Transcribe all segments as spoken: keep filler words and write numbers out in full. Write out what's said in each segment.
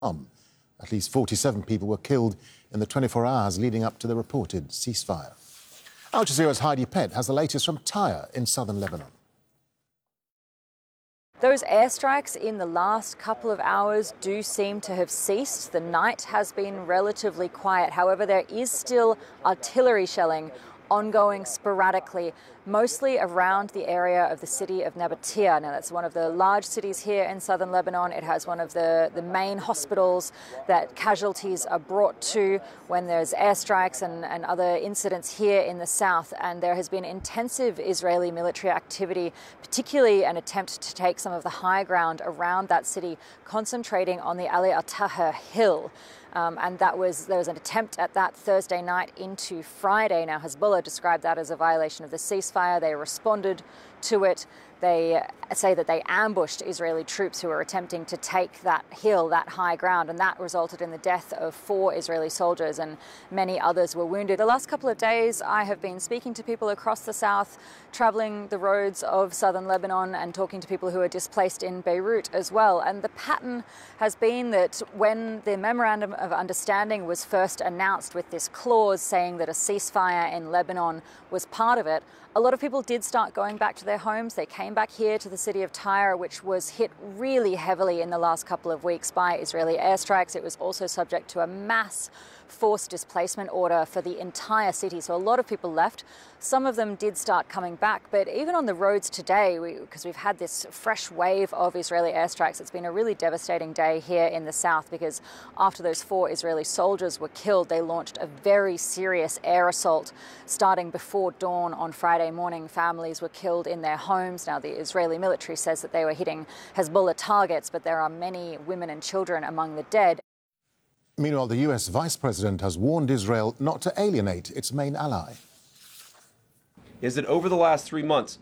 bomb. At least forty-seven people were killed in the twenty-four hours leading up to the reported ceasefire. Al Jazeera's Heidi Pett has the latest from Tyre in southern Lebanon. Those airstrikes in the last couple of hours do seem to have ceased. The night has been relatively quiet. However, there is still artillery shelling ongoing sporadically, mostly around the area of the city of Nabatea. Now, that's one of the large cities here in southern Lebanon. It has one of the, the main hospitals that casualties are brought to when there's airstrikes and, and other incidents here in the south. And there has been intensive Israeli military activity, particularly an attempt to take some of the high ground around that city, concentrating on the Ali al-Taher hill. Um, and that was there was an attempt at that Thursday night into Friday. Now, Hezbollah described that as a violation of the ceasefire. They responded to it. They say that they ambushed Israeli troops who were attempting to take that hill, that high ground, and that resulted in the death of four Israeli soldiers, and many others were wounded. The last couple of days, I have been speaking to people across the south, traveling the roads of southern Lebanon and talking to people who are displaced in Beirut as well. And the pattern has been that when the Memorandum of Understanding was first announced with this clause saying that a ceasefire in Lebanon was part of it, a lot of people did start going back to their homes. They came back here to the city of Tyre, which was hit really heavily in the last couple of weeks by Israeli airstrikes. It was also subject to a mass forced displacement order for the entire city. So a lot of people left. Some of them did start coming back. But even on the roads today, because we, we've had this fresh wave of Israeli airstrikes, it's been a really devastating day here in the south, because after those four Israeli soldiers were killed, they launched a very serious air assault starting before dawn on Friday morning. Families were killed in their homes. Now, the Israeli military says that they were hitting Hezbollah targets, but there are many women and children among the dead. Meanwhile, the U S Vice President has warned Israel not to alienate its main ally. Is that over the last three months,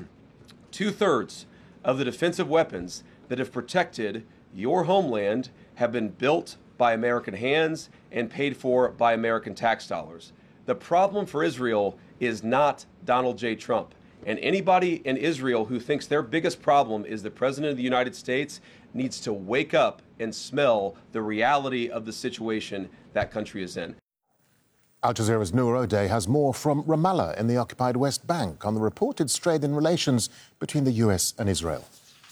two-thirds of the defensive weapons that have protected your homeland have been built by American hands and paid for by American tax dollars. The problem for Israel is not Donald J. Trump. And anybody in Israel who thinks their biggest problem is the President of the United States needs to wake up and smell the reality of the situation that country is in. Al Jazeera's Noor O'Day has more from Ramallah in the occupied West Bank on the reported strain in relations between the U S and Israel.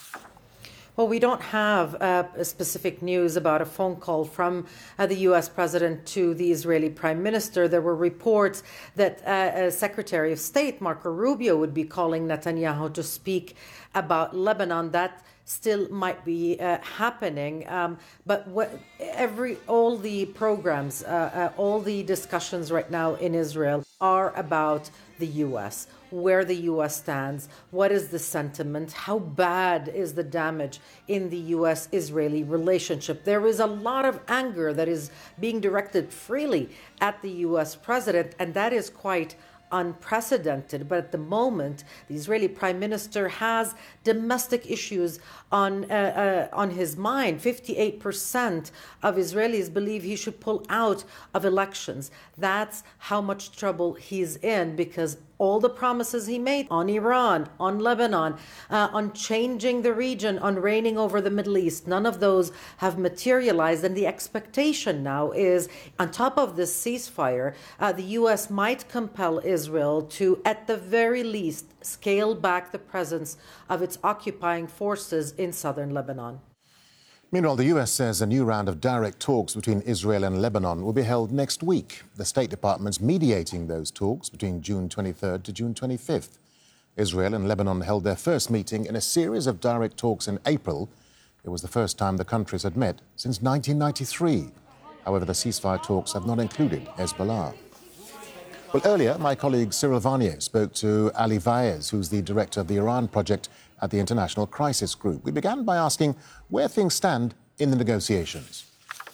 Well, we don't have uh, specific news about a phone call from uh, the U S president to the Israeli prime minister. There were reports that uh, uh, Secretary of State Marco Rubio would be calling Netanyahu to speak about Lebanon. That still might be uh, happening. Um, but what, every all the programs, uh, uh, all the discussions right now in Israel are about the U S, where the U S stands, what is the sentiment, how bad is the damage in the U S Israeli relationship. There is a lot of anger that is being directed freely at the U S president, and that is quite unprecedented. But at the moment, the Israeli prime minister has domestic issues on uh, uh, on his mind. fifty-eight percent of Israelis believe he should pull out of elections. That's how much trouble he's in, because all the promises he made on Iran, on Lebanon, uh, on changing the region, on reigning over the Middle East, none of those have materialized. And the expectation now is, on top of this ceasefire, uh, the U S might compel Israel to, at the very least, scale back the presence of its occupying forces in southern Lebanon. Meanwhile, the U S says a new round of direct talks between Israel and Lebanon will be held next week. The State Department's mediating those talks between June twenty-third to June twenty-fifth. Israel and Lebanon held their first meeting in a series of direct talks in April. It was the first time the countries had met since nineteen ninety-three. However, the ceasefire talks have not included Hezbollah. Well, earlier, my colleague Cyril Varnier spoke to Ali Vaez, who's the director of the Iran project at the International Crisis Group. We began by asking where things stand in the negotiations.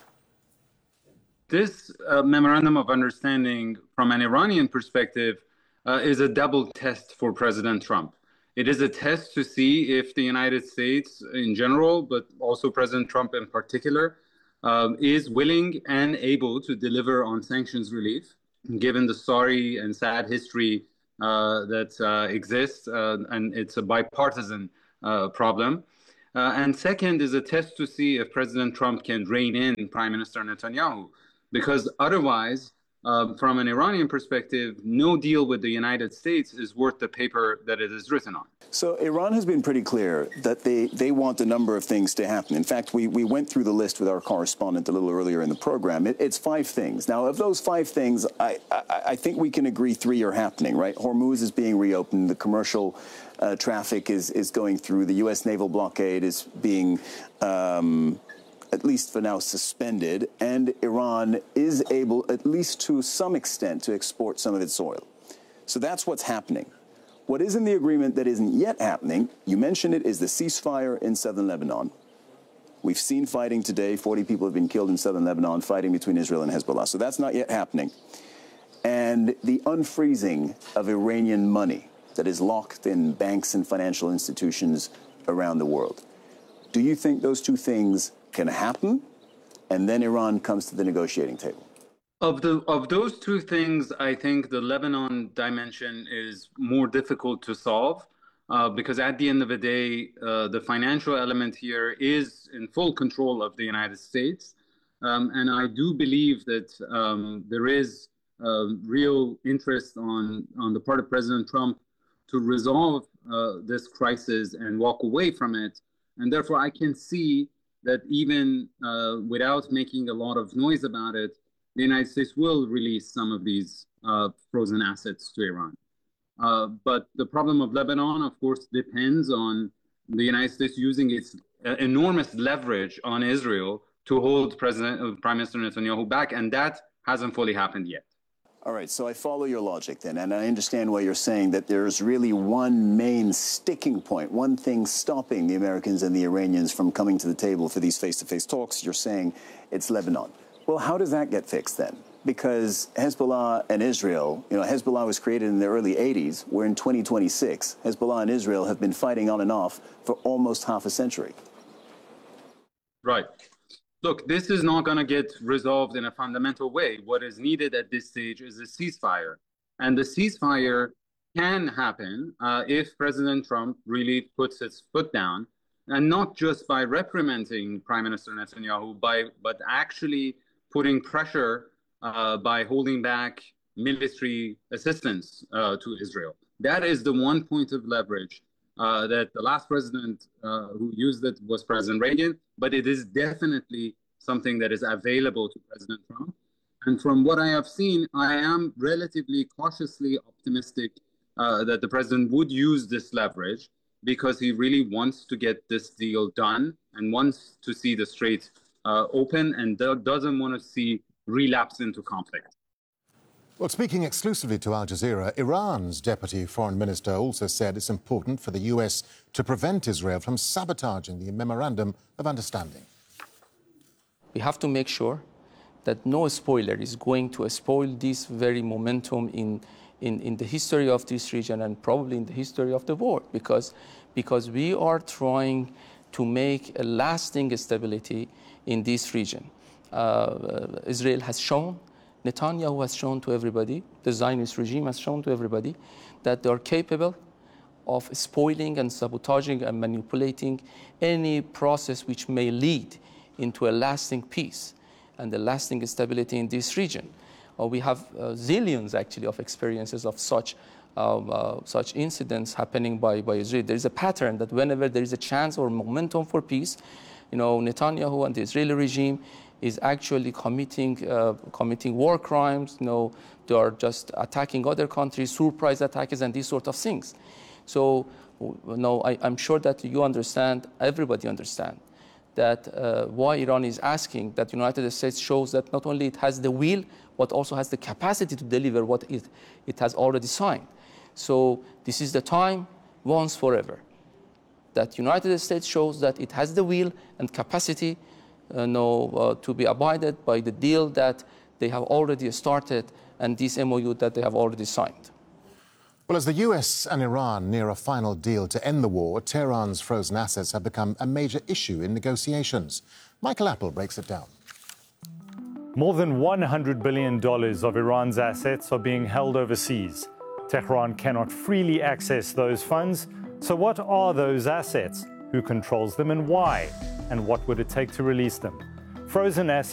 This uh, memorandum of understanding, from an Iranian perspective, uh, is a double test for President Trump. It is a test to see if the United States in general, but also President Trump in particular, uh, is willing and able to deliver on sanctions relief, given the sorry and sad history uh, that uh, exists, uh, and it's a bipartisan uh, problem. Uh, and second is a test to see if President Trump can rein in Prime Minister Netanyahu, because otherwise, uh, from an Iranian perspective, no deal with the United States is worth the paper that it is written on. So Iran has been pretty clear that they, they want a number of things to happen. In fact, we, we went through the list with our correspondent a little earlier in the program. It, it's five things. Now, of those five things, I, I, I think we can agree three are happening, right? Hormuz is being reopened. The commercial uh, traffic is, is going through. The U S naval blockade is being, um, at least for now, suspended. And Iran is able, at least to some extent, to export some of its oil. So that's what's happening. What is in the agreement that isn't yet happening, you mentioned it, is the ceasefire in southern Lebanon. We've seen fighting today. forty people have been killed in southern Lebanon, fighting between Israel and Hezbollah. So that's not yet happening. And the unfreezing of Iranian money that is locked in banks and financial institutions around the world. Do you think those two things can happen, and then Iran comes to the negotiating table? Of the of those two things, I think the Lebanon dimension is more difficult to solve uh, because at the end of the day, uh, the financial element here is in full control of the United States. Um, and I do believe that um, there is uh, real interest on, on the part of President Trump to resolve uh, this crisis and walk away from it. And therefore, I can see that even uh, without making a lot of noise about it, the United States will release some of these uh, frozen assets to Iran. Uh, but the problem of Lebanon, of course, depends on the United States using its uh, enormous leverage on Israel to hold President, uh, Prime Minister Netanyahu back, and that hasn't fully happened yet. All right, so I follow your logic then, and I understand why you're saying that there's really one main sticking point, one thing stopping the Americans and the Iranians from coming to the table for these face-to-face talks. You're saying it's Lebanon. Well, how does that get fixed then? Because Hezbollah and Israel, you know, Hezbollah was created in the early eighties. We're in twenty twenty-six. Hezbollah and Israel have been fighting on and off for almost half a century. Right. Look, this is not going to get resolved in a fundamental way. What is needed at this stage is a ceasefire. And the ceasefire can happen uh, if President Trump really puts his foot down, and not just by reprimanding Prime Minister Netanyahu, by, but actually putting pressure uh, by holding back military assistance uh, to Israel. That is the one point of leverage uh, that the last president uh, who used it was President Reagan, but it is definitely something that is available to President Trump. And from what I have seen, I am relatively cautiously optimistic uh, that the president would use this leverage because he really wants to get this deal done and wants to see the strait Uh, open and do doesn't want to see relapse into conflict. Well, speaking exclusively to Al Jazeera, Iran's deputy foreign minister also said it's important for the U S to prevent Israel from sabotaging the memorandum of understanding. We have to make sure that no spoiler is going to spoil this very momentum in, in, in the history of this region and probably in the history of the world, because, because we are trying to make a lasting stability in this region. Uh, Israel has shown, Netanyahu has shown to everybody, the Zionist regime has shown to everybody that they are capable of spoiling and sabotaging and manipulating any process which may lead into a lasting peace and a lasting stability in this region. Uh, we have uh, zillions, actually, of experiences of such Um, uh, such incidents happening by, by Israel. There is a pattern that whenever there is a chance or momentum for peace, you know, Netanyahu and the Israeli regime is actually committing uh, committing war crimes. You know, they are just attacking other countries, surprise attacks, and these sort of things. So, you know, I, I'm sure that you understand, everybody understands, that uh, why Iran is asking that the United States shows that not only it has the will, but also has the capacity to deliver what it, it has already signed. So this is the time, once forever, that United States shows that it has the will and capacity uh, no, uh, to be abided by the deal that they have already started and this M O U that they have already signed. Well, as the U S and Iran near a final deal to end the war, Tehran's frozen assets have become a major issue in negotiations. Michael Apple breaks it down. More than one hundred billion dollars of Iran's assets are being held overseas. Tehran cannot freely access those funds. So what are those assets? Who controls them and why? And what would it take to release them? Frozen assets